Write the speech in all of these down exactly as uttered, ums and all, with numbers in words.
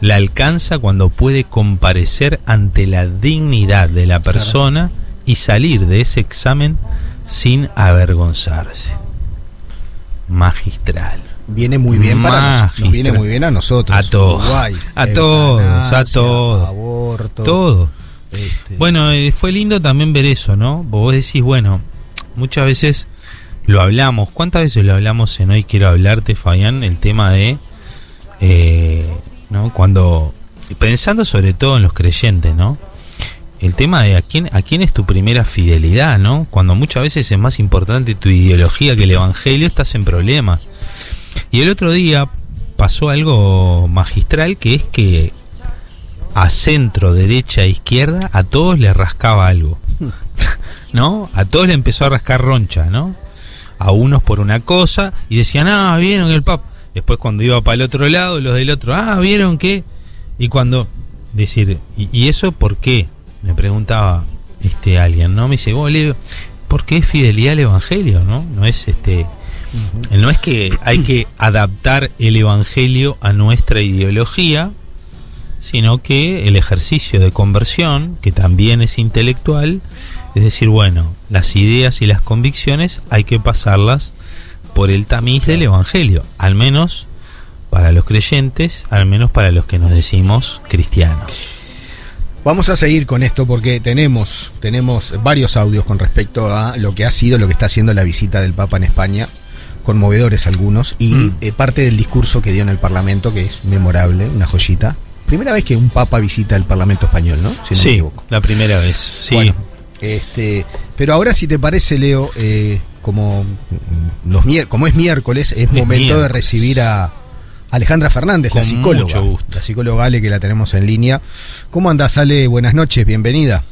la alcanza cuando puede comparecer ante la dignidad de la persona, claro, y salir de ese examen sin avergonzarse. Magistral. Viene muy bien para nos, nos viene muy bien a nosotros. A todos. Uruguay, a todos, a todos. Aborto. Todo. Este. Bueno, eh, fue lindo también ver eso, ¿no? Vos decís, bueno, muchas veces lo hablamos. ¿Cuántas veces lo hablamos en Hoy Quiero Hablarte, Fabián? El tema de, eh, ¿no? Cuando, pensando sobre todo en los creyentes, ¿no? El tema de a quién, a quién es tu primera fidelidad, ¿no? Cuando muchas veces es más importante tu ideología que el evangelio, estás en problemas. Y el otro día pasó algo magistral, que es que a centro, derecha e izquierda, a todos les rascaba algo, ¿no? A todos le empezó a rascar roncha, ¿no? A unos por una cosa, y decían, ah, vieron el Papa. Después cuando iba para el otro lado, los del otro, ah, vieron qué. Y cuando, decir, ¿y, y eso por qué? Me preguntaba este alguien, ¿no? Me dice, vos, Leo, ¿por qué es fidelidad al evangelio, no? No es este... No es que hay que adaptar el evangelio a nuestra ideología, sino que el ejercicio de conversión, que también es intelectual, es decir, bueno, las ideas y las convicciones hay que pasarlas por el tamiz del evangelio, al menos para los creyentes, al menos para los que nos decimos cristianos. Vamos a seguir con esto porque tenemos, tenemos varios audios con respecto a lo que ha sido, lo que está haciendo la visita del Papa en España. Conmovedores algunos, y mm. eh, parte del discurso que dio en el Parlamento, que es memorable, una joyita. Primera vez que un papa visita el Parlamento español, ¿no? Si no sí, me equivoco. La primera vez, sí. Bueno, este, pero ahora, si te parece, Leo, eh, como, los mier- como es miércoles, es, es momento miércoles. de recibir a Alejandra Fernández, Con la psicóloga. Mucho gusto. La psicóloga Ale, que la tenemos en línea. ¿Cómo andás, Ale? Buenas noches, bienvenida.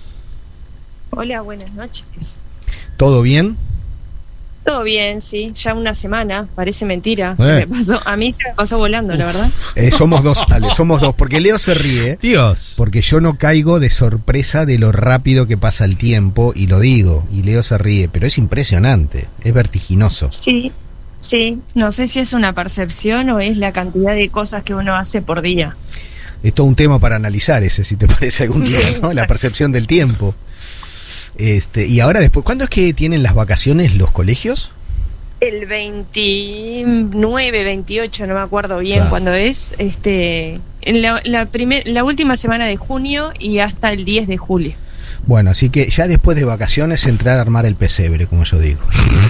Hola, buenas noches. ¿Todo bien? Todo bien, sí, ya una semana, parece mentira, eh. se me pasó, a mí se me pasó volando, Uf. la verdad. Eh, somos dos, Ale, somos dos, porque Leo se ríe, Dios, porque yo no caigo de sorpresa de lo rápido que pasa el tiempo, y lo digo, y Leo se ríe, pero es impresionante, es vertiginoso. Sí, sí, no sé si es una percepción o es la cantidad de cosas que uno hace por día. Es todo un tema para analizar ese, si te parece algún día, ¿no? La percepción del tiempo. Este, y ahora después, ¿cuándo es que tienen las vacaciones los colegios? El veintinueve, veintiocho, no me acuerdo bien claro. cuándo es, este, en la, la, primer, la última semana de junio y hasta el diez de julio. Bueno, así que ya después de vacaciones entrar a armar el pesebre, como yo digo.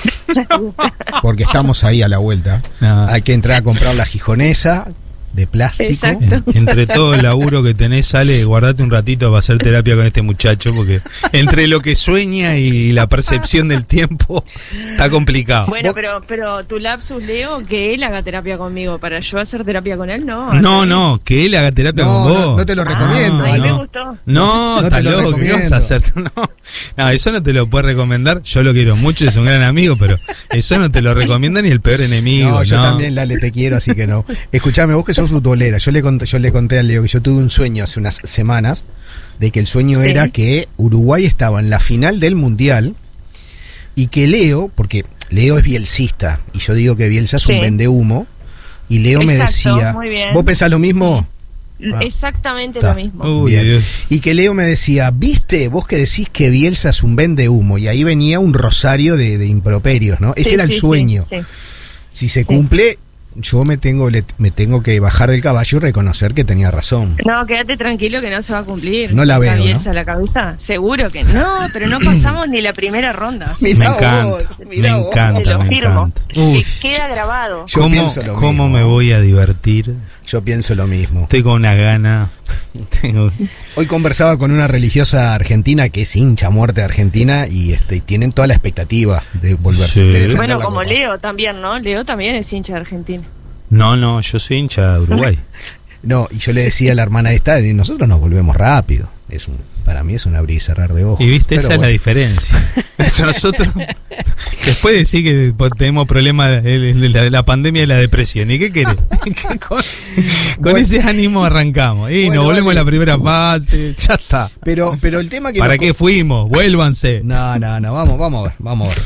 Porque estamos ahí a la vuelta. No. Hay que entrar a comprar la gijonesa de plástico. En, entre todo el laburo que tenés, sale, guardate un ratito para hacer terapia con este muchacho, porque entre lo que sueña y la percepción del tiempo está complicado. Bueno, pero pero tu lapsus, Leo, que él haga terapia conmigo, para yo hacer terapia con él, no. No, no, que él haga terapia no, con vos. No, no te lo recomiendo. Ah, no. me gustó. No, no está loco, ¿qué vas a hacer? No, no, eso no te lo puedo recomendar. Yo lo quiero mucho, es un gran amigo, pero eso no te lo recomienda ni el peor enemigo. No, yo no. también, Lale, te quiero, así que no. Escuchame, vos que sos futbolera, yo le conté, yo le conté a Leo que yo tuve un sueño hace unas semanas, de que el sueño sí. era que Uruguay estaba en la final del Mundial y que Leo, porque Leo es bielcista, y yo digo que Bielsa es sí. un vendehumo, y Leo Exacto, me decía, muy bien. ¿vos pensás lo mismo? Ah, Exactamente está. lo mismo. Uy, bien. Y que Leo me decía, ¿viste? Vos que decís que Bielsa es un vendehumo, y ahí venía un rosario de, de improperios, ¿no? Ese sí, era el sí, sueño. Sí, sí. Si se cumple, yo me tengo le, me tengo que bajar del caballo y reconocer que tenía razón. No, quédate tranquilo que no se va a cumplir. No la veo, ¿no? Bielsa la cabeza, seguro que no, pero no pasamos ni la primera ronda. Me encanta, vos, me encanta, te lo me firmo. encanta. Que queda grabado. Yo ¿Cómo, pienso lo ¿Cómo mismo. me voy a divertir? Yo pienso lo mismo. Estoy con una gana. Tengo... Hoy conversaba con una religiosa argentina que es hincha a muerte de Argentina y este, tienen toda la expectativa de volverse. Sí. De bueno, como Copa. Leo también, ¿no? Leo también es hincha de Argentina. No, no, yo soy hincha de Uruguay. No, y yo le decía a la hermana esta, nosotros nos volvemos rápido. Es un, para mí es un abrir y cerrar de ojos. Y viste, Pero esa bueno. es la diferencia. Nosotros, después de decir que tenemos problemas de la, la pandemia y la depresión, ¿y qué querés? con con bueno. ese ánimo arrancamos. Y bueno, nos volvemos vale. a la primera fase, ya está. Pero, pero el tema que... ¿Para nos... qué fuimos? Vuélvanse. No, no, no, vamos, vamos a ver, vamos a ver.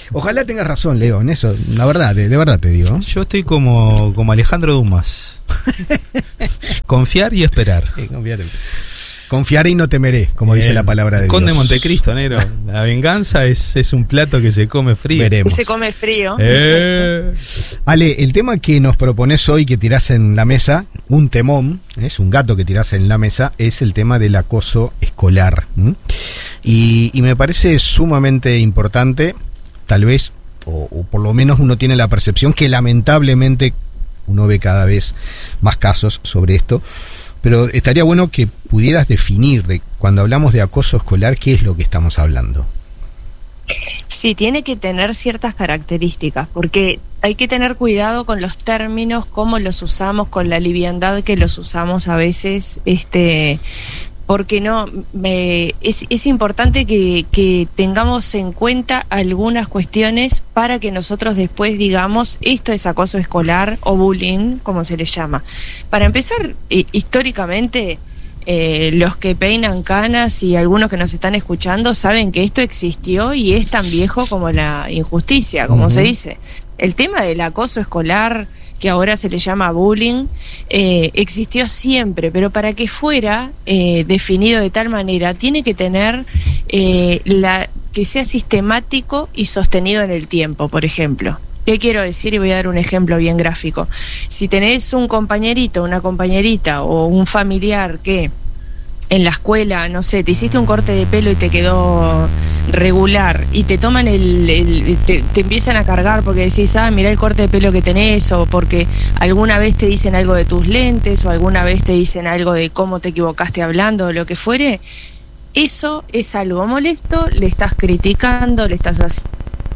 Ojalá tengas razón, Leo, en eso, la verdad, de, de verdad te digo. Yo estoy como, como Alejandro Dumas. Confiar y esperar. Eh, confiar. Confiaré y no temeré, como dice eh, la palabra de Conde Dios. Conde Montecristo, negro. La venganza es, es un plato que se come frío. Veremos. Se come frío. Eh. Ale, el tema que nos propones hoy, que tirás en la mesa, un temón, es un gato que tirás en la mesa, es el tema del acoso escolar. ¿Mm? Y, y me parece sumamente importante, tal vez, o, o por lo menos uno tiene la percepción que lamentablemente uno ve cada vez más casos sobre esto. Pero estaría bueno que pudieras definir, de cuando hablamos de acoso escolar, ¿qué es lo que estamos hablando? Sí, tiene que tener ciertas características, porque hay que tener cuidado con los términos, cómo los usamos, con la liviandad que los usamos a veces, este... porque no me, es, es importante que, que tengamos en cuenta algunas cuestiones para que nosotros después digamos esto es acoso escolar o bullying, como se le llama. Para empezar, eh, históricamente eh, los que peinan canas y algunos que nos están escuchando saben que esto existió y es tan viejo como la injusticia, como uh-huh. se dice. El tema del acoso escolar, que ahora se le llama bullying, eh, existió siempre, pero para que fuera eh, definido de tal manera, tiene que tener eh, la que sea sistemático y sostenido en el tiempo, por ejemplo. ¿Qué quiero decir? Y voy a dar un ejemplo bien gráfico. Si tenés un compañerito, una compañerita o un familiar que en la escuela, no sé, te hiciste un corte de pelo y te quedó regular y te toman el, el te, te empiezan a cargar porque decís, ah, mirá el corte de pelo que tenés, o porque alguna vez te dicen algo de tus lentes, o alguna vez te dicen algo de cómo te equivocaste hablando, o lo que fuere, eso es algo molesto, le estás criticando, le estás haciendo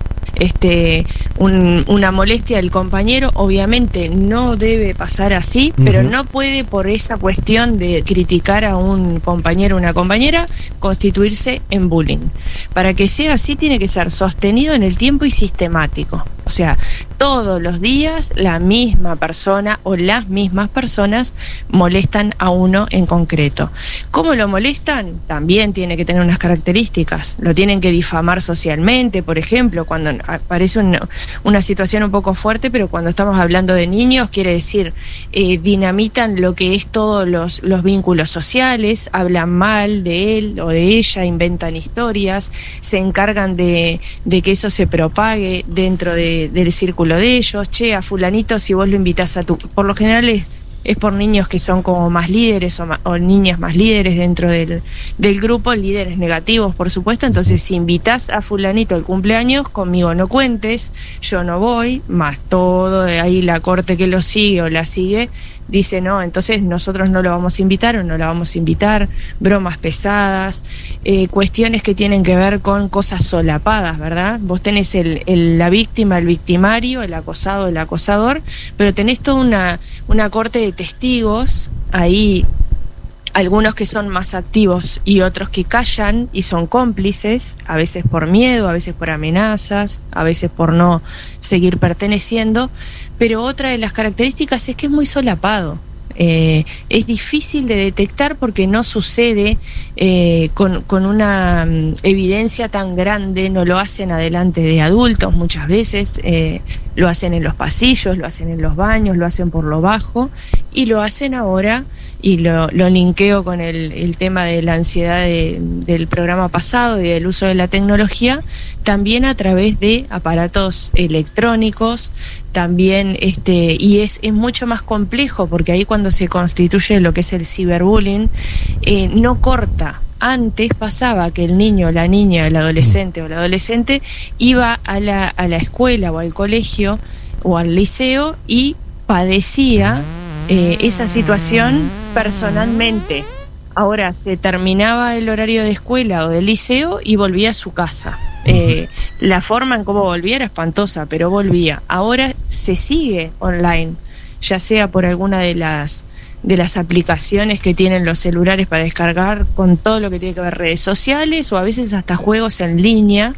este un, una molestia al compañero. Obviamente no debe pasar así, uh-huh. pero no puede, por esa cuestión de criticar a un compañero o una compañera, constituirse en bullying. Para que sea así, tiene que ser sostenido en el tiempo y sistemático. O sea, todos los días la misma persona o las mismas personas molestan a uno en concreto. ¿Cómo lo molestan? También tiene que tener unas características. Lo tienen que difamar socialmente, por ejemplo, cuando parece un, una situación un poco fuerte, pero cuando estamos hablando de niños, quiere decir, eh, dinamitan lo que es todos los, los vínculos sociales, hablan mal de él o de ella, inventan historias, se encargan de, de que eso se propague dentro de, del círculo de ellos. Che, a fulanito, si vos lo invitás a tu... Por lo general es... es por niños que son como más líderes o, ma, o niñas más líderes dentro del, del grupo, líderes negativos, por supuesto. Entonces, si invitas a fulanito al cumpleaños, conmigo no cuentes, yo no voy, más todo ahí la corte que lo sigue o la sigue, dice no, entonces nosotros no lo vamos a invitar o no la vamos a invitar, bromas pesadas, eh, cuestiones que tienen que ver con cosas solapadas, ¿verdad? Vos tenés el, el, la víctima, el victimario, el acosado, el acosador, pero tenés toda una, una corte de testigos, ahí algunos que son más activos y otros que callan y son cómplices, a veces por miedo, a veces por amenazas, a veces por no seguir perteneciendo, pero otra de las características es que es muy solapado. Eh, es difícil de detectar porque no sucede eh, con, con una um, evidencia tan grande, no lo hacen adelante de adultos muchas veces, eh, lo hacen en los pasillos, lo hacen en los baños, lo hacen por lo bajo y lo hacen ahora, y lo, lo linkeo con el, el tema de la ansiedad de, del programa pasado y del uso de la tecnología, también a través de aparatos electrónicos, también este y es, es mucho más complejo porque ahí cuando se constituye lo que es el ciberbullying, eh, no corta. Antes pasaba que el niño, la niña, el adolescente o la adolescente iba a la, a la escuela o al colegio o al liceo y padecía eh, esa situación personalmente. Ahora se terminaba el horario de escuela o del liceo y volvía a su casa. Eh, la forma en cómo volvía era espantosa, pero volvía. Ahora se sigue online, ya sea por alguna de las de las aplicaciones que tienen los celulares para descargar, con todo lo que tiene que ver redes sociales o a veces hasta juegos en línea,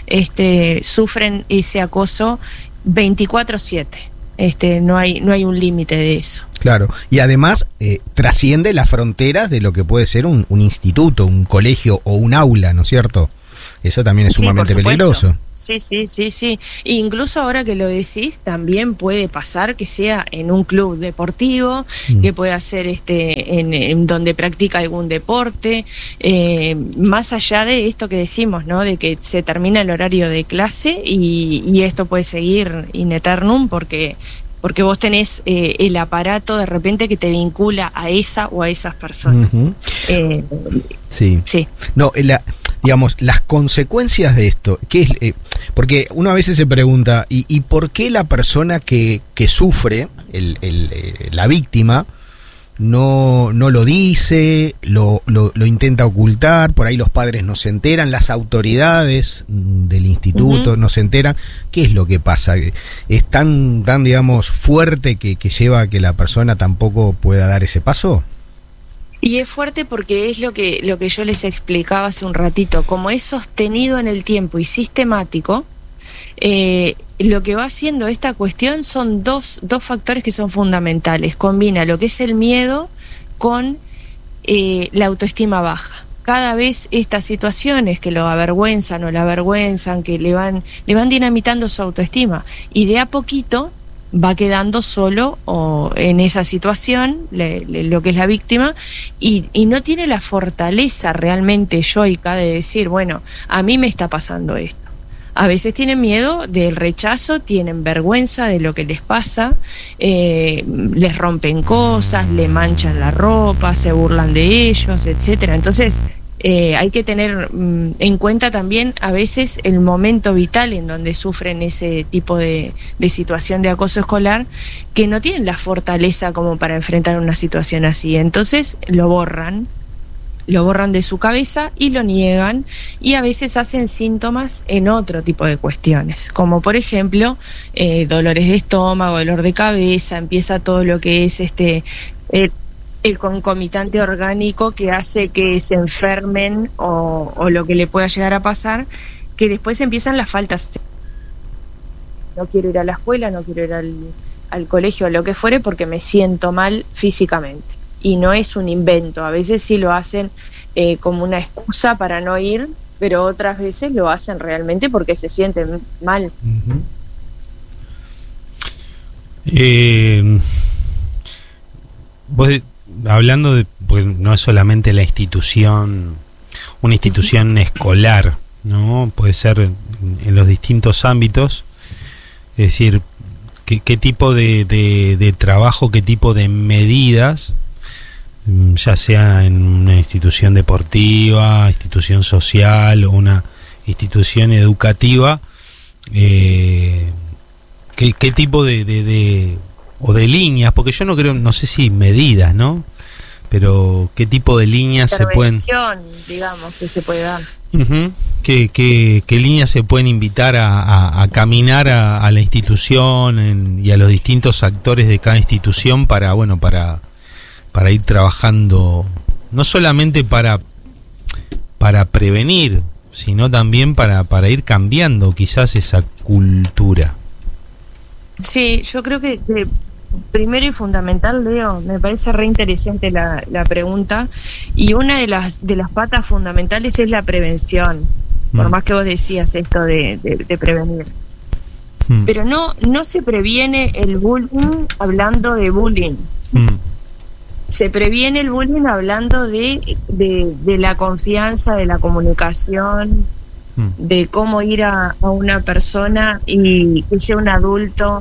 este, sufren ese acoso veinticuatro siete. Este, no hay no hay un límite de eso. Claro, y además eh, trasciende las fronteras de lo que puede ser un, un instituto, un colegio o un aula, ¿no es cierto? Eso también es Sí, sumamente por supuesto. peligroso. Sí, sí, sí, sí. E incluso ahora que lo decís, también puede pasar que sea en un club deportivo, mm. que pueda ser este en, en donde practica algún deporte, eh, más allá de esto que decimos, ¿no? De que se termina el horario de clase y, y esto puede seguir in eternum porque porque vos tenés eh, el aparato de repente que te vincula a esa o a esas personas. Uh-huh. eh, sí. sí. No, la, digamos, las consecuencias de esto, ¿qué es? Eh, porque uno a veces se pregunta, ¿y, y por qué la persona que, que sufre, el, el, eh, la víctima, no, no lo dice, lo, lo, lo intenta ocultar? Por ahí los padres no se enteran, las autoridades del instituto uh-huh. no se enteran. ¿Qué es lo que pasa? ¿Es tan, tan digamos, fuerte que, que lleva a que la persona tampoco pueda dar ese paso? Y es fuerte porque es lo que, lo que yo les explicaba hace un ratito, como es sostenido en el tiempo y sistemático. Eh, lo que va haciendo esta cuestión son dos, dos factores que son fundamentales. Combina lo que es el miedo con eh, la autoestima baja. Cada vez estas situaciones que lo avergüenzan o la avergüenzan, que le van, le van dinamitando su autoestima, y de a poquito va quedando solo o en esa situación, le, le, lo que es la víctima, y, y no tiene la fortaleza realmente yoica de decir, bueno, a mí me está pasando esto. A veces tienen miedo del rechazo, tienen vergüenza de lo que les pasa, eh, les rompen cosas, le manchan la ropa, se burlan de ellos, etcétera. Entonces, eh, hay que tener mm, en cuenta también a veces el momento vital en donde sufren ese tipo de, de situación de acoso escolar, que no tienen la fortaleza como para enfrentar una situación así. Entonces, lo borran. Lo borran de su cabeza y lo niegan, y a veces hacen síntomas en otro tipo de cuestiones, como por ejemplo eh, dolores de estómago, dolor de cabeza, empieza todo lo que es este el, el concomitante orgánico que hace que se enfermen o, o lo que le pueda llegar a pasar, que después empiezan las faltas. No quiero ir a la escuela, no quiero ir al, al colegio, lo que fuere, porque me siento mal físicamente. Y no es un invento, a veces sí lo hacen eh, como una excusa para no ir, pero otras veces lo hacen realmente porque se sienten mal. Uh-huh. Eh, vos hablando de, pues no es solamente la institución, una institución uh-huh. escolar, ¿no? Puede ser en, en los distintos ámbitos, es decir, qué, qué tipo de, de, de trabajo, qué tipo de medidas, ya sea en una institución deportiva, institución social o una institución educativa, eh, ¿qué, qué tipo de, de, de o de líneas? Porque yo no creo, no sé si medidas, ¿no? Pero ¿qué tipo de líneas se pueden, digamos, que se puede dar? Uh-huh. ¿Qué, qué, qué líneas se pueden invitar a, a, a caminar a, a la institución en, y a los distintos actores de cada institución para, bueno, para para ir trabajando, no solamente para para prevenir, sino también para, para ir cambiando quizás esa cultura? Sí, yo creo que, que primero y fundamental, Leo, me parece re interesante la, la pregunta, y una de las de las patas fundamentales es la prevención, mm. por más que vos decías esto de, de, de prevenir. Mm. Pero no, no se previene el bullying hablando de bullying. Mm. Se previene el bullying hablando de, de, de la confianza, de la comunicación, mm. de cómo ir a, a una persona y que sea un adulto,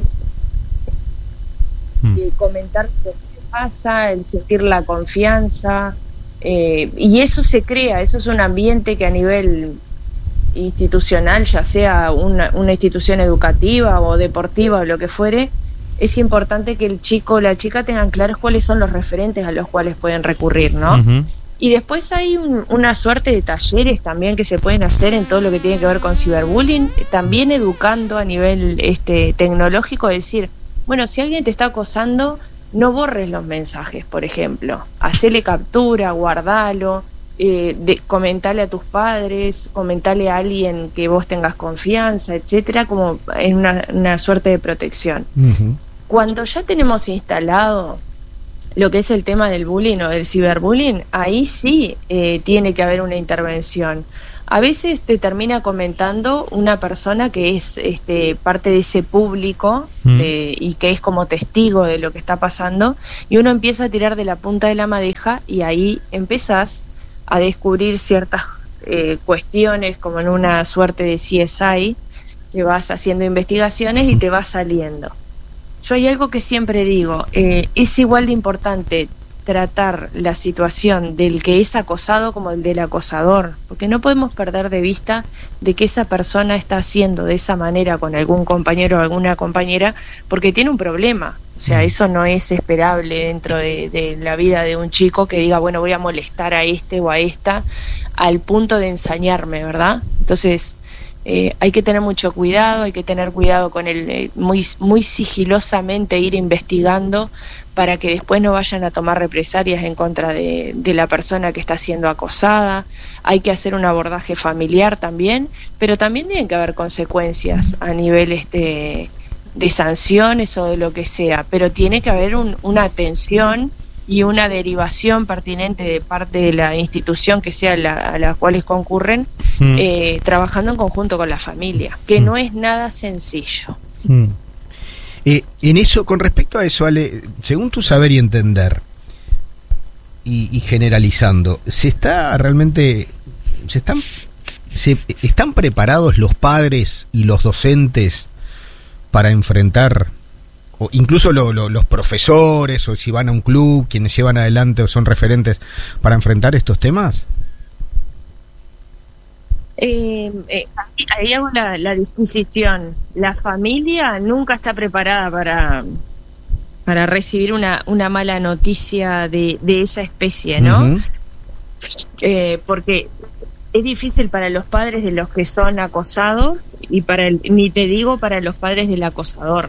mm. de comentar lo que pasa, el sentir la confianza, eh, y eso se crea, eso es un ambiente que a nivel institucional, ya sea una, una institución educativa o deportiva o lo que fuere, es importante que el chico o la chica tengan claros cuáles son los referentes a los cuales pueden recurrir, ¿no? Uh-huh. Y después hay un, una suerte de talleres también que se pueden hacer en todo lo que tiene que ver con ciberbullying, también educando a nivel este tecnológico, es decir, bueno, si alguien te está acosando, no borres los mensajes, por ejemplo, hacele captura, guardalo, eh, de, comentale a tus padres, comentale a alguien que vos tengas confianza, etcétera, como en una, una suerte de protección. Uh-huh. Cuando ya tenemos instalado lo que es el tema del bullying o del ciberbullying, ahí sí eh, tiene que haber una intervención. A veces te termina comentando una persona que es este, parte de ese público mm. de, y que es como testigo de lo que está pasando, y uno empieza a tirar de la punta de la madeja y ahí empezás a descubrir ciertas eh, cuestiones como en una suerte de C S I, que vas haciendo investigaciones y te va saliendo. Yo hay algo que siempre digo, eh, es igual de importante tratar la situación del que es acosado como el del acosador, porque no podemos perder de vista de que esa persona está haciendo de esa manera con algún compañero o alguna compañera porque tiene un problema. O sea, eso no es esperable dentro de, de la vida de un chico que diga, bueno, voy a molestar a este o a esta al punto de ensañarme, ¿verdad? Entonces, Eh, hay que tener mucho cuidado, hay que tener cuidado con el eh, muy muy sigilosamente ir investigando para que después no vayan a tomar represalias en contra de, de la persona que está siendo acosada. Hay que hacer un abordaje familiar también, pero también tienen que haber consecuencias a nivel este, de sanciones o de lo que sea, pero tiene que haber un, una atención y una derivación pertinente de parte de la institución que sea la, a las cuales concurren, mm. eh, trabajando en conjunto con la familia, que mm. no es nada sencillo. Mm. Eh, en eso, con respecto a eso, Ale, según tu saber y entender, y, y generalizando, ¿se está realmente, se están, se están preparados los padres y los docentes para enfrentar, o incluso lo, lo, los profesores, o si van a un club, quienes llevan adelante o son referentes, para enfrentar estos temas? Eh, eh, ahí hago la, la disquisición. La familia nunca está preparada para para recibir una, una mala noticia de, de esa especie, ¿no? Uh-huh. Eh, porque es difícil para los padres de los que son acosados y para el, ni te digo para los padres del acosador.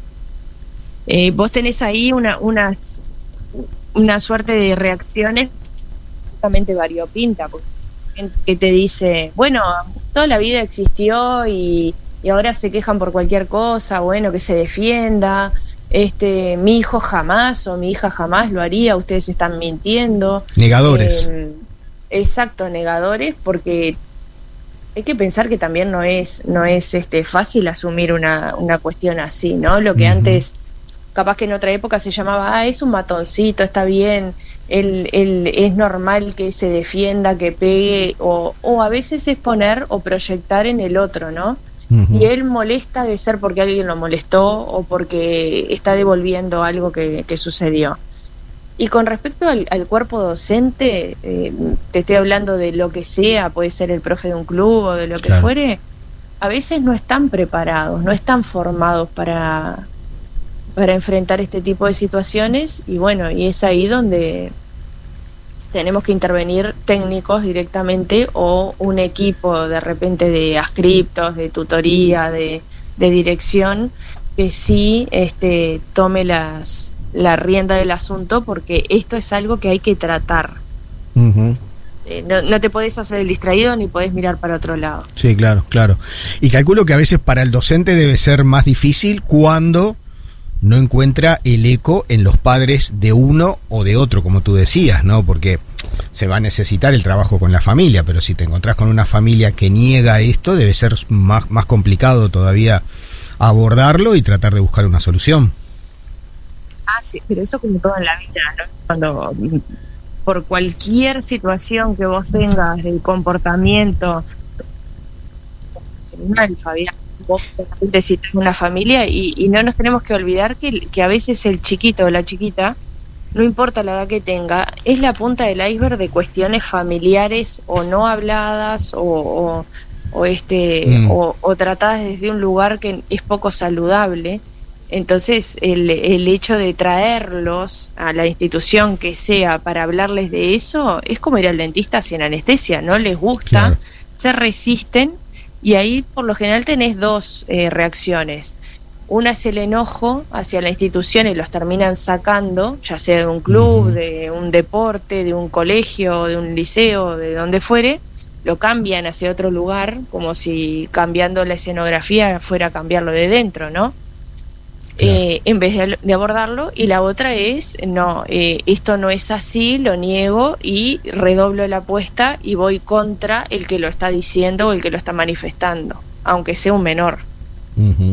Eh, vos tenés ahí una, una, una suerte de reacciones justamente variopinta, porque que te dice, bueno, toda la vida existió y, y ahora se quejan por cualquier cosa, bueno, que se defienda, este, mi hijo jamás o mi hija jamás lo haría, ustedes están mintiendo. Negadores. Eh, exacto, negadores, porque hay que pensar que también no es, no es este fácil asumir una, una cuestión así, ¿no? Lo que uh-huh. antes, capaz que en otra época se llamaba, ah, es un matoncito, está bien, él, él es normal que se defienda, que pegue, o, o a veces es poner o proyectar en el otro, ¿no? Uh-huh. Y él molesta de ser porque alguien lo molestó o porque está devolviendo algo que, que sucedió. Y con respecto al, al cuerpo docente, eh, te estoy hablando de lo que sea, puede ser el profe de un club o de lo que claro. fuere, a veces no están preparados, no están formados para... para enfrentar este tipo de situaciones, y bueno, y es ahí donde tenemos que intervenir técnicos directamente o un equipo de repente de adscriptos, de tutoría, de, de dirección, que sí este, tome las, la rienda del asunto, porque esto es algo que hay que tratar. Uh-huh. Eh, no, no te podés hacer el distraído ni podés mirar para otro lado. Sí, claro, claro. Y calculo que a veces para el docente debe ser más difícil cuando no encuentra el eco en los padres de uno o de otro, como tú decías, ¿no? Porque se va a necesitar el trabajo con la familia, pero si te encontrás con una familia que niega esto, debe ser más, más complicado todavía abordarlo y tratar de buscar una solución. Ah, sí, pero eso como todo en la vida, ¿no? Cuando por cualquier situación que vos tengas del comportamiento mal, Fabián, vos necesitas una familia y, y no nos tenemos que olvidar que, que a veces el chiquito o la chiquita, no importa la edad que tenga, es la punta del iceberg de cuestiones familiares o no habladas o, o, o este mm. o, o tratadas desde un lugar que es poco saludable. Entonces el, el hecho de traerlos a la institución que sea para hablarles de eso es como ir al dentista sin anestesia, no les gusta, claro. se resisten. Y ahí por lo general tenés dos eh, reacciones. Una es el enojo hacia la institución y los terminan sacando, ya sea de un club, uh-huh. de un deporte, de un colegio, de un liceo, de donde fuere, lo cambian hacia otro lugar, como si cambiando la escenografía fuera a cambiarlo de dentro, ¿no? Claro. Eh, en vez de, de abordarlo, y la otra es, no, eh, esto no es así, lo niego y redoblo la apuesta y voy contra el que lo está diciendo o el que lo está manifestando, aunque sea un menor. Uh-huh.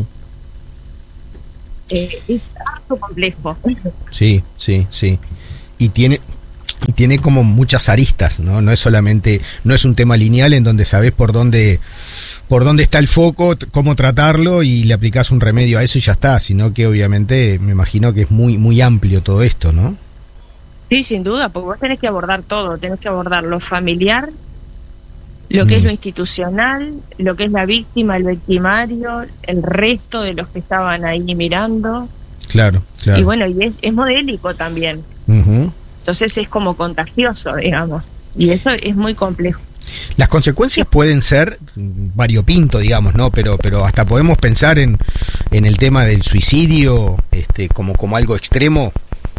Eh, es algo complejo. Sí, sí, sí. Y tiene... Y tiene como muchas aristas, ¿no? No es solamente, no es un tema lineal en donde sabés por dónde, por dónde está el foco, t- cómo tratarlo y le aplicás un remedio a eso y ya está, sino que obviamente me imagino que es muy, muy amplio todo esto, ¿no? Sí, sin duda, porque vos tenés que abordar todo, tenés que abordar lo familiar, lo que mm. es lo institucional, lo que es la víctima, el victimario, el resto de los que estaban ahí mirando. Claro, claro. Y bueno, y es, es modélico también. Uh-huh. Entonces es como contagioso, digamos, y eso es muy complejo. Las consecuencias pueden ser variopinto, digamos, ¿no? Pero pero hasta podemos pensar en, en el tema del suicidio este como, como algo extremo.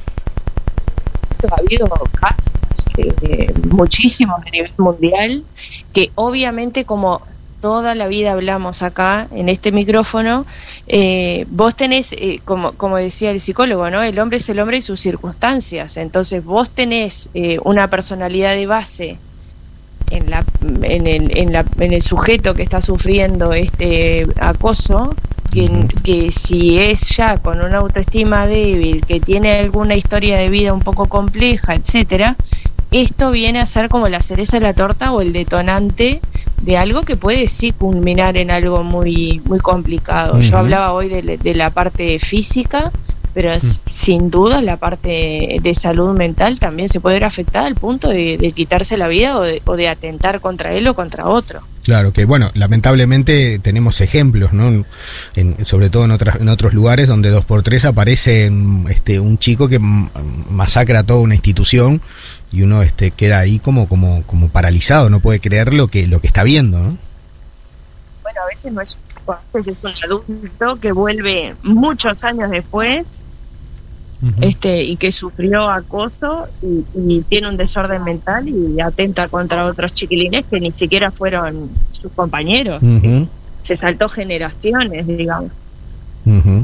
Ha habido casos, eh, muchísimos a nivel mundial, que obviamente como toda la vida hablamos acá en este micrófono, eh, vos tenés, eh, como, como decía el psicólogo, ¿no? El hombre es el hombre y sus circunstancias. Entonces vos tenés eh, una personalidad de base en la, en el, en la, en el sujeto que está sufriendo este acoso, que, que si es ya con una autoestima débil, que tiene alguna historia de vida un poco compleja, etcétera, esto viene a ser como la cereza de la torta o el detonante de algo que puede sí culminar en algo muy muy complicado. Uh-huh. Yo hablaba hoy de, de la parte física, pero es, uh-huh. sin duda la parte de salud mental también se puede ver afectada al punto de, de quitarse la vida o de, o de atentar contra él o contra otro. Claro, que bueno, lamentablemente tenemos ejemplos, ¿no? En, sobre todo en otras en otros lugares donde dos por tres aparece este un chico que masacra a toda una institución y uno este queda ahí como como como paralizado, no puede creer lo que lo que está viendo, ¿no? Bueno, a veces no es un, a veces es un adulto que vuelve muchos años después. Uh-huh. Este y que sufrió acoso y, y tiene un desorden mental y atenta contra otros chiquilines que ni siquiera fueron sus compañeros. Uh-huh. Se saltó generaciones, digamos. Uh-huh.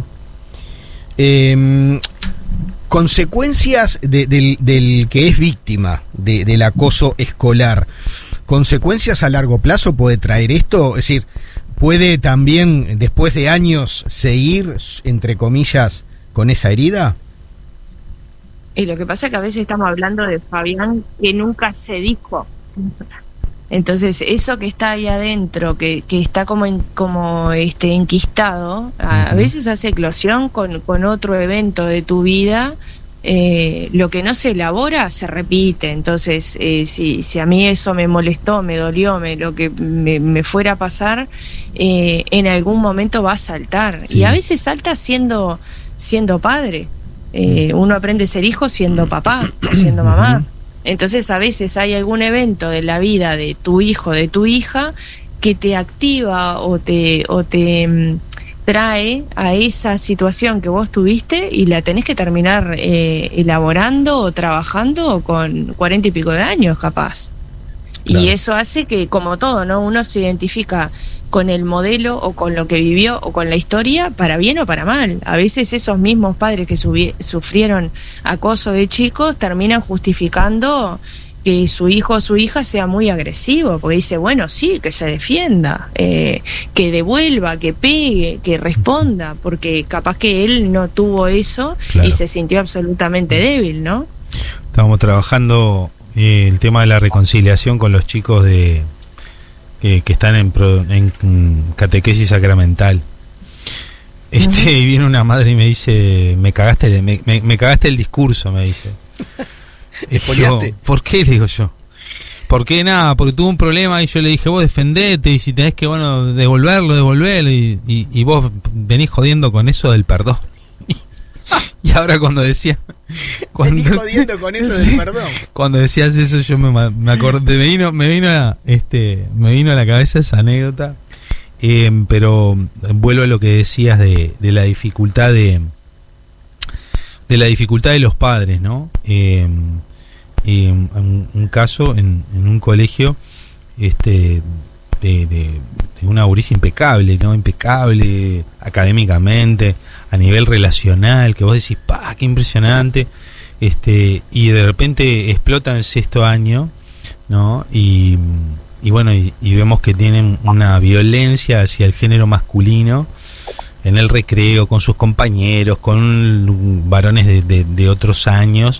Eh, consecuencias de, del, del que es víctima de, del acoso escolar, consecuencias a largo plazo puede traer esto, es decir, puede también después de años seguir entre comillas con esa herida. Y lo que pasa es que a veces estamos hablando de Fabián que nunca se dijo. Entonces eso que está ahí adentro, que, que está como en, como este enquistado, a, a veces hace eclosión con, con otro evento de tu vida. Eh, lo que no se elabora se repite. Entonces eh, si, si a mí eso me molestó, me dolió, me, lo que me, me fuera a pasar, eh, en algún momento va a saltar. Sí. Y a veces salta siendo, siendo padre. Eh, uno aprende a ser hijo siendo papá o siendo mamá. Entonces a veces hay algún evento de la vida de tu hijo, de tu hija, que te activa o te o te mm, trae a esa situación que vos tuviste y la tenés que terminar eh, elaborando o trabajando con cuarenta y pico de años capaz. Claro. Y eso hace que, como todo, ¿no? Uno se identifica con el modelo o con lo que vivió o con la historia, para bien o para mal. A veces esos mismos padres que subi- sufrieron acoso de chicos terminan justificando que su hijo o su hija sea muy agresivo, porque dice, bueno, sí, que se defienda, eh, que devuelva, que pegue, que responda, porque capaz que él no tuvo eso. Claro. Y se sintió absolutamente débil, ¿no? Estábamos trabajando eh, el tema de la reconciliación con los chicos de eh, que están en, pro, en catequesis sacramental. Este, uh-huh. Y viene una madre y me dice, me cagaste, me, me, me cagaste el discurso, me dice. Yo, ¿por qué? Le digo yo. ¿Por qué? Nada, porque tuvo un problema y yo le dije, vos defendete y si tenés que, bueno, devolverlo, devolverlo y, y, y vos venís jodiendo con eso del perdón. Y ahora cuando decía... Cuando, venís jodiendo con eso del perdón. Cuando decías eso yo me, me acordé, me vino, me vino a, este, me vino a la cabeza esa anécdota, eh, pero vuelvo a lo que decías de, de la dificultad de... de la dificultad de los padres, ¿no? Eh, eh, un, un caso en, en un colegio, este, de, de, de una gurisa impecable, ¿no? Impecable académicamente, a nivel relacional, que vos decís, ¡pa! ¡Qué impresionante! Este, y de repente explota en sexto año, ¿no? Y, y bueno, y, y vemos que tienen una violencia hacia el género masculino en el recreo, con sus compañeros, con varones de, de, de otros años.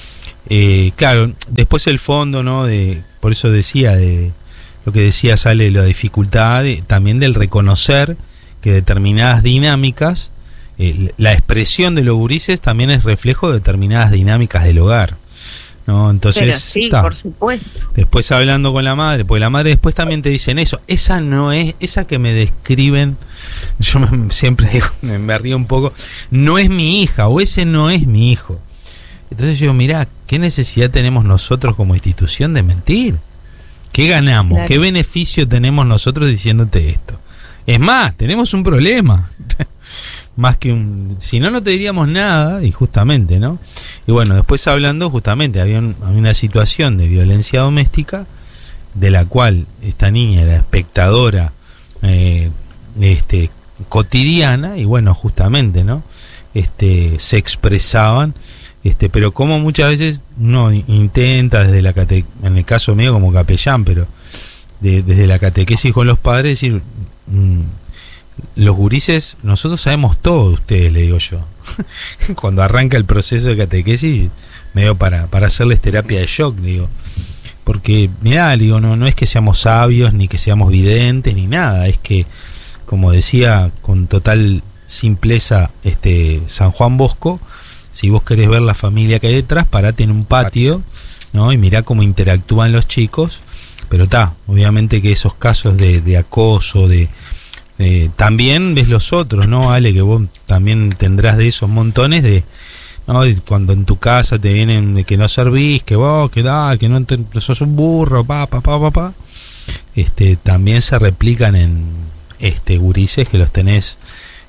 Eh, claro, después el fondo, ¿no? De, por eso decía, de lo que decía Sale, la dificultad de, también del reconocer que determinadas dinámicas, eh, la expresión de los gurises también es reflejo de determinadas dinámicas del hogar, ¿no? Entonces, pero sí, ta, por supuesto. Después hablando con la madre, porque la madre después también te dicen eso, esa no es, esa que me describen, yo me, siempre digo, me, me río un poco, no es mi hija, o ese no es mi hijo. Entonces yo digo, mirá, ¿qué necesidad tenemos nosotros como institución de mentir? ¿Qué ganamos? Claro. ¿Qué beneficio tenemos nosotros diciéndote esto? Es más, tenemos un problema. Más que un... Si no, no te diríamos nada, y justamente, ¿no? Y bueno, después hablando, justamente, había, un, había una situación de violencia doméstica, de la cual esta niña era espectadora eh, este, cotidiana, y bueno, justamente, ¿no? Este, se expresaban, este, pero como muchas veces uno intenta desde la cate, en el caso mío como capellán, pero de, desde la catequesis con los padres, decir, mmm, los gurises, nosotros sabemos todo de ustedes, le digo yo. Cuando arranca el proceso de catequesis, medio para, para hacerles terapia de shock, le digo. Porque, mirá, le digo, no, no es que seamos sabios, ni que seamos videntes, ni nada, es que, como decía con total simpleza este San Juan Bosco, si vos querés ver la familia que hay detrás, parate en un patio, ¿no? Y mirá cómo interactúan los chicos, pero está, obviamente que esos casos de, de acoso, de Eh, también ves los otros, ¿no, Ale? Que vos también tendrás de esos montones de, ¿no? Cuando en tu casa te vienen de que no servís, que vos, que da, que no te, sos un burro, pa, pa, pa, pa, pa. Este, también se replican en este gurises que los tenés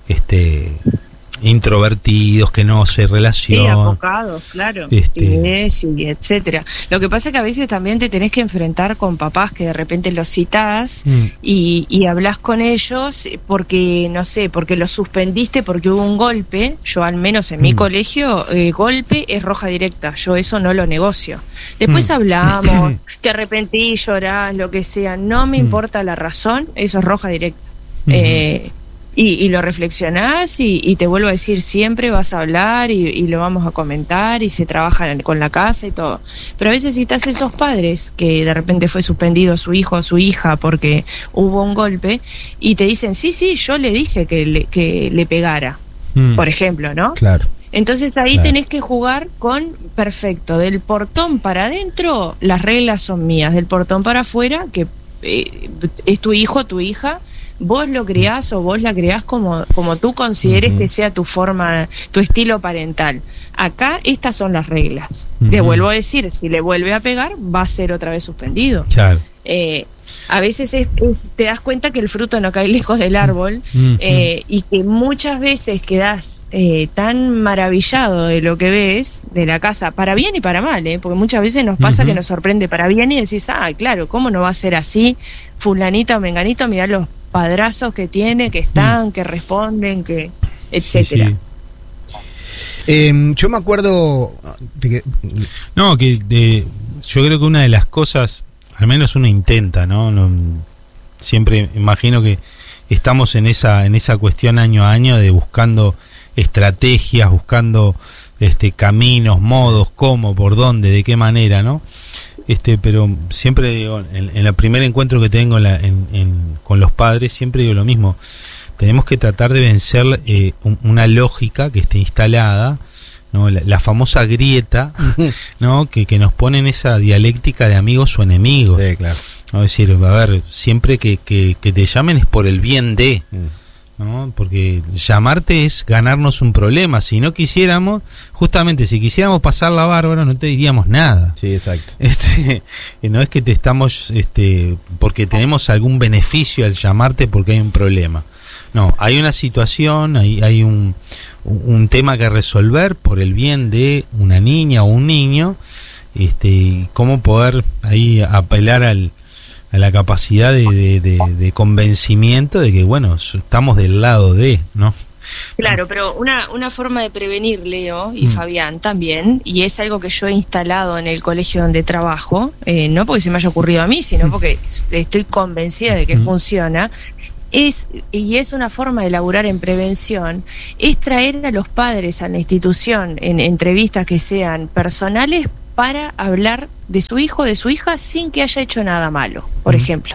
este introvertidos, que no se relacionan. Sí, apocados, claro. Este... Sí, etcétera. Lo que pasa es que a veces también te tenés que enfrentar con papás que de repente los citás mm. y, y hablas con ellos porque, no sé, porque los suspendiste porque hubo un golpe. Yo al menos en mm. mi colegio, eh, golpe es roja directa. Yo eso no lo negocio. Después mm. hablamos, te arrepentís, llorás, lo que sea. No me mm. importa la razón, eso es roja directa. Mm. Eh... Y, y lo reflexionás y, y te vuelvo a decir, siempre vas a hablar y, y lo vamos a comentar y se trabaja con la casa y todo. Pero a veces citas a esos padres que de repente fue suspendido su hijo o su hija porque hubo un golpe y te dicen, sí, sí, yo le dije que le, que le pegara, mm. por ejemplo, ¿no? Claro. Entonces ahí claro. tenés que jugar con, perfecto, del portón para adentro las reglas son mías, del portón para afuera, que eh, es tu hijo, tu hija, vos lo criás o vos la criás como, como tú consideres uh-huh. que sea tu forma, tu estilo parental. Acá estas son las reglas. Uh-huh. Te vuelvo a decir, si le vuelve a pegar, va a ser otra vez suspendido. Claro. Eh, a veces es, es, te das cuenta que el fruto no cae lejos del árbol uh-huh. eh, y que muchas veces quedás eh, tan maravillado de lo que ves de la casa, para bien y para mal, eh, porque muchas veces nos pasa uh-huh. que nos sorprende para bien y decís, ah, claro, ¿cómo no va a ser así? Fulanita o menganito, mirá los padrazos que tiene, que están, que responden, que etcétera. Sí, sí. Eh, yo me acuerdo de que... No, que de, yo creo que una de las cosas, al menos uno intenta, ¿no? no siempre imagino que estamos en esa en esa cuestión año a año de buscando estrategias, buscando este caminos, modos, cómo, por dónde, de qué manera, ¿no? Este, pero siempre digo, en, en el primer encuentro que tengo en la, en, en, con los padres, siempre digo lo mismo. Tenemos que tratar de vencer eh, un, una lógica que esté instalada, ¿no? La, la famosa grieta, ¿no? Que, que nos pone en esa dialéctica de amigos o enemigos. Sí, claro. ¿No? Es decir, a ver, siempre que, que, que te llamen es por el bien de... ¿no? Porque llamarte es ganarnos un problema. Si no quisiéramos, justamente si quisiéramos pasarla bárbaro, no te diríamos nada. Sí, exacto. Este, no es que te estamos, este, porque tenemos algún beneficio al llamarte porque hay un problema. No, hay una situación, hay, hay un, un tema que resolver por el bien de una niña o un niño, este, y cómo poder ahí apelar al a la capacidad de, de, de, de convencimiento de que, bueno, estamos del lado de, ¿no? Claro, pero una, una forma de prevenir, Leo y mm. Fabián también, y es algo que yo he instalado en el colegio donde trabajo, eh, no porque se me haya ocurrido a mí, sino porque estoy convencida de que mm. funciona, es y es una forma de laburar en prevención, es traer a los padres a la institución en entrevistas que sean personales para hablar de su hijo o de su hija sin que haya hecho nada malo, por mm. ejemplo.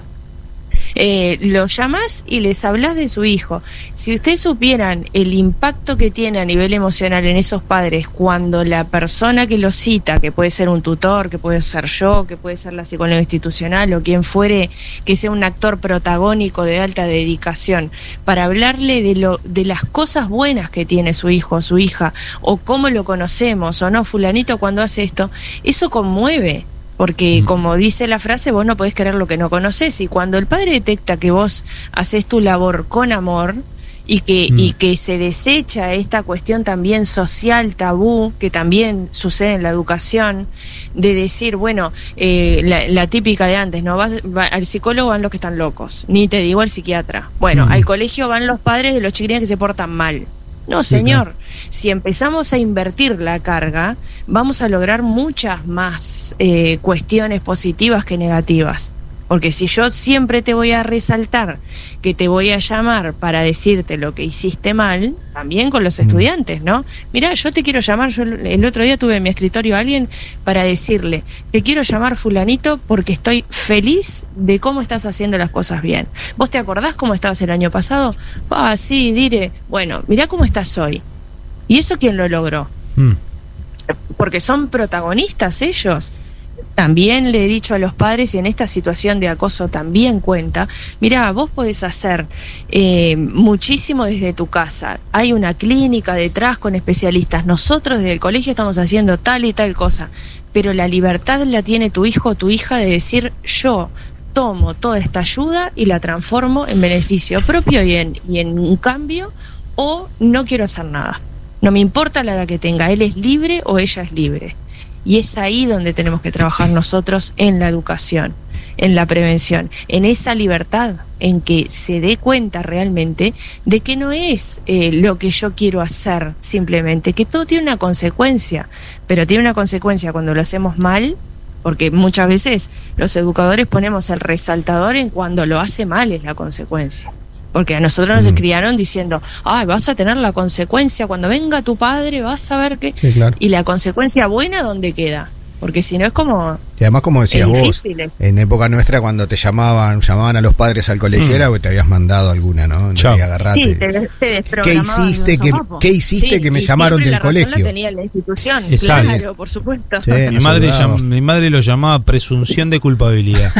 Eh, los llamás y les hablas de su hijo. Si ustedes supieran el impacto que tiene a nivel emocional en esos padres cuando la persona que los cita, que puede ser un tutor, que puede ser yo, que puede ser la psicóloga institucional o quien fuere, que sea un actor protagónico de alta dedicación, para hablarle de lo de las cosas buenas que tiene su hijo o su hija, o cómo lo conocemos o no, fulanito cuando hace esto, eso conmueve. Porque, mm. como dice la frase, vos no podés querer lo que no conocés. Y cuando el padre detecta que vos haces tu labor con amor y que, mm. y que se desecha esta cuestión también social, tabú, que también sucede en la educación, de decir, bueno, eh, la, la típica de antes, ¿no? Vas, va, al psicólogo van los que están locos, ni te digo al psiquiatra. Bueno, mm. al colegio van los padres de los chiquilines que se portan mal. No, señor, si empezamos a invertir la carga, vamos a lograr muchas más eh, cuestiones positivas que negativas. Porque si yo siempre te voy a resaltar que te voy a llamar para decirte lo que hiciste mal, también con los estudiantes, ¿no? Mirá, yo te quiero llamar, yo el otro día tuve en mi escritorio a alguien para decirle, te quiero llamar fulanito porque estoy feliz de cómo estás haciendo las cosas bien. ¿Vos te acordás cómo estabas el año pasado? Ah, sí, diré, bueno, mirá cómo estás hoy. ¿Y eso quién lo logró? Mm. Porque son protagonistas ellos. También le he dicho a los padres, y en esta situación de acoso también cuenta, mirá, vos podés hacer eh, muchísimo desde tu casa, hay una clínica detrás con especialistas, nosotros desde el colegio estamos haciendo tal y tal cosa, pero la libertad la tiene tu hijo o tu hija de decir, yo tomo toda esta ayuda y la transformo en beneficio propio y en, y en un cambio, o no quiero hacer nada, no me importa la edad que tenga, él es libre o ella es libre. Y es ahí donde tenemos que trabajar nosotros en la educación, en la prevención, en esa libertad, en que se dé cuenta realmente de que no es eh, lo que yo quiero hacer simplemente, que todo tiene una consecuencia, pero tiene una consecuencia cuando lo hacemos mal, porque muchas veces los educadores ponemos el resaltador en cuando lo hace mal es la consecuencia. Porque a nosotros nos mm. criaron diciendo, ay, vas a tener la consecuencia, cuando venga tu padre vas a ver qué... Sí, claro. Y la consecuencia buena, ¿dónde queda? Porque si no es como... Y además, como decías vos, en época nuestra cuando te llamaban llamaban a los padres al colegio, mm. era porque te habías mandado alguna, ¿no? Chao. Sí, te, te ¿Qué hiciste, que, ¿qué hiciste sí, que me llamaron del la colegio? La tenía la institución, Exacto. Claro, por supuesto. Sí, mi, madre llam, mi madre lo llamaba presunción de culpabilidad.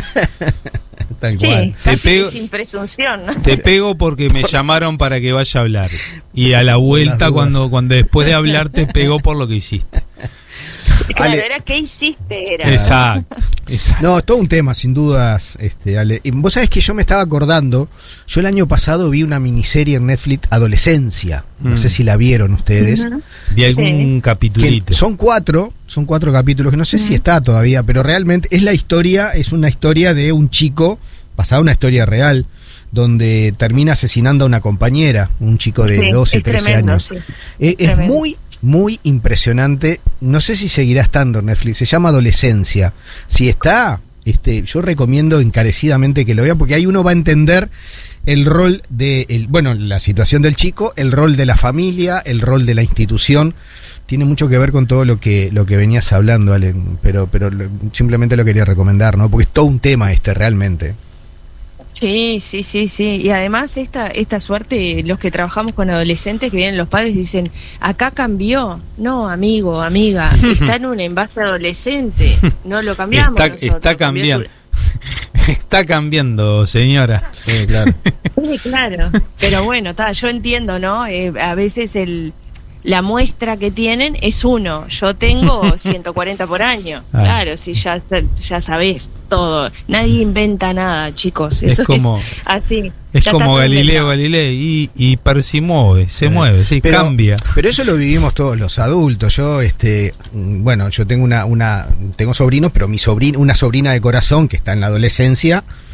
Tal sí, cual. Te pego, sin presunción, ¿no? Te pego porque me llamaron para que vaya a hablar. Y a la vuelta, cuando, cuando después de hablar, te pegó por lo que hiciste. Claro, Ale, era qué hiciste, era. Exacto, exacto. No, todo un tema, sin dudas, este, Ale. Y vos sabés que yo me estaba acordando, yo el año pasado vi una miniserie en Netflix, Adolescencia, mm. no sé si la vieron ustedes. Uh-huh. Vi algún sí. capitulito. Son cuatro, son cuatro capítulos, que no sé uh-huh. si está todavía, pero realmente es la historia, es una historia de un chico, basada en una historia real, donde termina asesinando a una compañera, un chico de sí, doce, trece tremendo, años. Sí. Es, es muy, muy impresionante. No sé si seguirá estando en Netflix. Se llama Adolescencia. Si está, este, yo recomiendo encarecidamente que lo vea, porque ahí uno va a entender el rol de, el, bueno, la situación del chico, el rol de la familia, el rol de la institución. Tiene mucho que ver con todo lo que lo que venías hablando, Ale, pero, pero simplemente lo quería recomendar, ¿no? Porque es todo un tema este, realmente. Sí, sí, sí, sí. Y además esta esta suerte, los que trabajamos con adolescentes, que vienen los padres y dicen, acá cambió. No, amigo, amiga, está en un envase adolescente. No lo cambiamos Está, nosotros, está cambiando. Está cambiando, señora. Sí, claro. Sí, claro. Pero bueno, ta, yo entiendo, ¿no? Eh, a veces el... la muestra que tienen es uno, yo tengo ciento cuarenta por año. Ah. Claro, si ya ya sabés todo, nadie inventa nada, chicos, eso es, como, es así. Es como Galileo Galilei y, y per si mueve, se eh. mueve, sí, pero, cambia. Pero eso lo vivimos todos los adultos. Yo, este, bueno, yo tengo una, una, tengo sobrinos, pero mi sobrina, una sobrina de corazón que está en la adolescencia,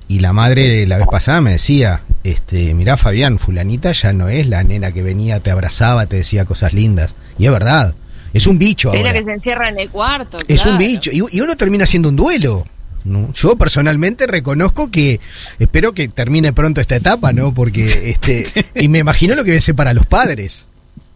y la madre la vez pasada me decía, este, mirá Fabián, fulanita ya no es la nena que venía, te abrazaba, te decía cosas lindas. Y es verdad, es un bicho ahora. Es la que se encierra en el cuarto. Es claro. un bicho, y, y uno termina haciendo un duelo, ¿no? Yo personalmente reconozco que espero que termine pronto esta etapa, ¿no? Porque, este, y me imagino lo que debe ser para los padres.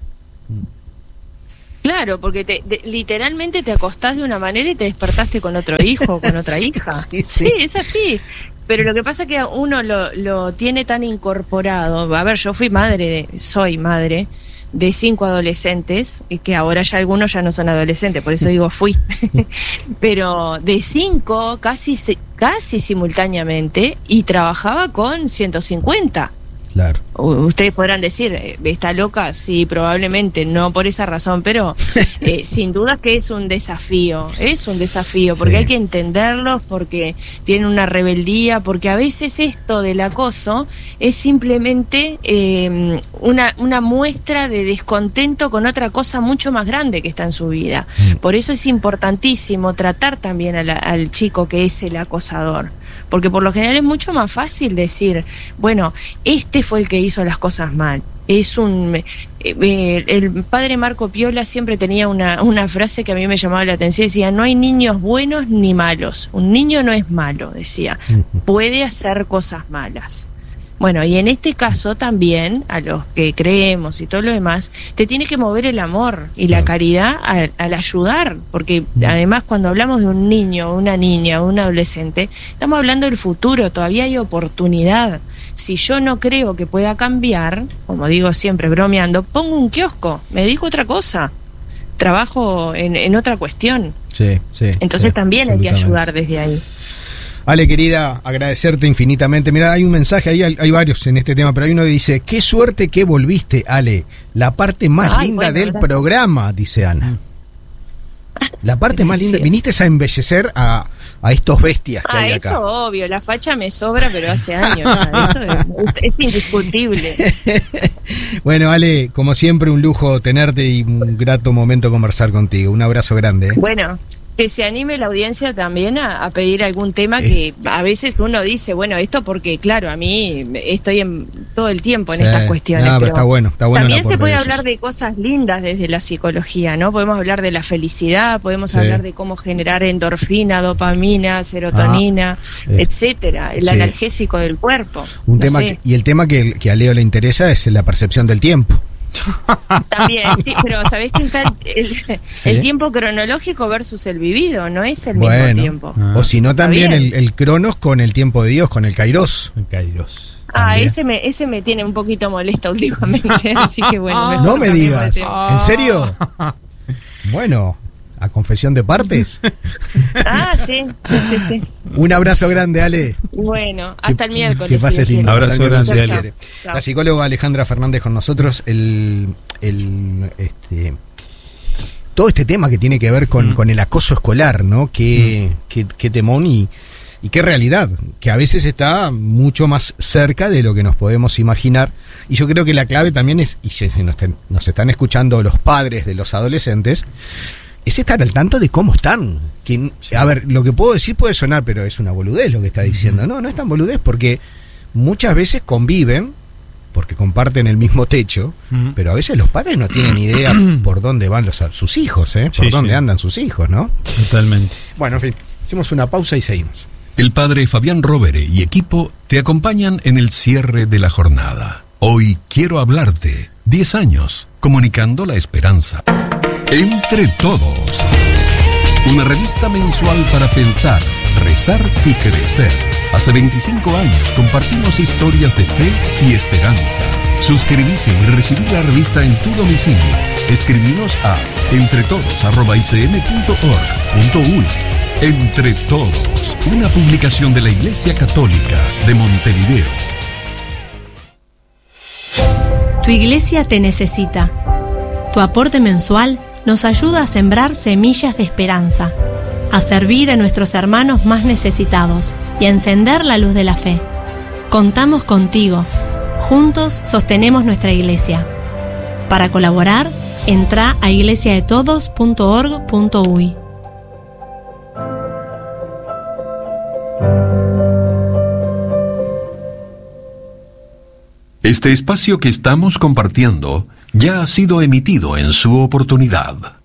Claro, porque te, de, literalmente te acostás de una manera y te despertaste con otro hijo, con otra hija. Sí, sí. Sí, es así. Pero lo que pasa es que uno lo, lo tiene tan incorporado. A ver, yo fui madre, de, soy madre de cinco adolescentes, y que ahora ya algunos ya no son adolescentes, por eso digo fui. Pero de cinco, casi, casi simultáneamente, y trabajaba con ciento cincuenta. Claro. Ustedes podrán decir, ¿está loca? Sí, probablemente, no por esa razón, pero eh, sin duda que es un desafío, es un desafío, porque sí. Hay que entenderlos, porque tienen una rebeldía, porque a veces esto del acoso es simplemente eh, una, una muestra de descontento con otra cosa mucho más grande que está en su vida. Mm. Por eso es importantísimo tratar también a la, al chico que es el acosador. Porque por lo general es mucho más fácil decir, bueno, este fue el que hizo las cosas mal. Es un eh, eh, el padre Marco Piola siempre tenía una, una frase que a mí me llamaba la atención, decía, no hay niños buenos ni malos. Un niño no es malo, decía, puede hacer cosas malas. Bueno, y en este caso también, a los que creemos y todo lo demás, te tiene que mover el amor y la caridad al, al ayudar, porque además cuando hablamos de un niño, una niña, un adolescente, estamos hablando del futuro, todavía hay oportunidad. Si yo no creo que pueda cambiar, como digo siempre bromeando, pongo un kiosco, me dedico a otra cosa, trabajo en, en otra cuestión. Sí, sí. Entonces sí, también hay que ayudar desde ahí. Ale, querida, agradecerte infinitamente. Mira, hay un mensaje, ahí hay, hay varios en este tema, pero hay uno que dice, qué suerte que volviste, Ale, la parte más Ay, linda bueno, del gracias. programa, dice Ana. La parte más linda, viniste a embellecer a, a estos bestias que ah, hay acá. Eso obvio, la facha me sobra, pero hace años, eso es, es indiscutible. Bueno, Ale, como siempre, un lujo tenerte y un grato momento conversar contigo. Un abrazo grande. ¿eh? Bueno. Que se anime la audiencia también a, a pedir algún tema que a veces uno dice, bueno, esto porque, claro, a mí estoy en, todo el tiempo en sí, estas cuestiones. No, pero pero está bueno, está bueno. También se puede hablar de cosas lindas desde la psicología, ¿no? Podemos hablar de la felicidad, podemos sí. hablar de cómo generar endorfina, dopamina, serotonina, ah, sí. etcétera, el sí. analgésico del cuerpo. Un no tema que, y el tema que, que a Leo le interesa es la percepción del tiempo. También, sí, pero ¿sabés que está el, el, ¿Sí? el tiempo cronológico versus el vivido? No es el bueno, mismo tiempo. Ah. O si no, también el, el cronos con el tiempo de Dios, con el kairos. El kairos. Ah, ese me, ese me tiene un poquito molesta últimamente, así que bueno. Me no me digas, ¿en serio? Bueno, a confesión de partes. Ah, sí, sí, sí. Un abrazo grande, Ale. Bueno, hasta el miércoles. Que pases lindo. Un abrazo grande, Ale. La psicóloga Alejandra Fernández con nosotros. El, el, este, todo este tema que tiene que ver con, mm. con el acoso escolar, ¿no? Qué, mm. qué, qué temón y, y qué realidad, que a veces está mucho más cerca de lo que nos podemos imaginar. Y yo creo que la clave también es, y si nos, ten, nos están escuchando los padres de los adolescentes, es estar al tanto de cómo están. Que, a ver, lo que puedo decir puede sonar, pero es una boludez lo que está diciendo. No, no es tan boludez, porque muchas veces conviven, porque comparten el mismo techo, uh-huh. pero a veces los padres no tienen idea por dónde van los, sus hijos, ¿eh? Por sí, dónde sí. andan sus hijos, ¿no? Totalmente. Bueno, en fin, hacemos una pausa y seguimos. El padre Fabián Rovere y equipo te acompañan en el cierre de la jornada. Hoy quiero hablarte. diez años, comunicando la esperanza. Entre Todos, una revista mensual para pensar, rezar y crecer. Hace veinticinco años compartimos historias de fe y esperanza. Suscríbete y recibí la revista en tu domicilio. Escribinos a entretodos arroba i c m punto org punto u y. Entre Todos, una publicación de la Iglesia Católica de Montevideo. Tu iglesia te necesita. Tu aporte mensual nos ayuda a sembrar semillas de esperanza, a servir a nuestros hermanos más necesitados y a encender la luz de la fe. Contamos contigo. Juntos sostenemos nuestra iglesia. Para colaborar, entra a iglesia de todos punto org punto u y. Este espacio que estamos compartiendo ya ha sido emitido en su oportunidad.